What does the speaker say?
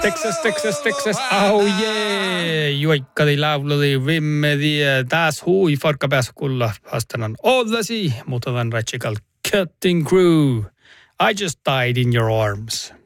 Texas, oh yeah! Juikkadi lauladi vimmediä taas hui farkapääskulla vastanan ollasi, mutta tämän ratsikal Cutting Crew. I just died in your arms.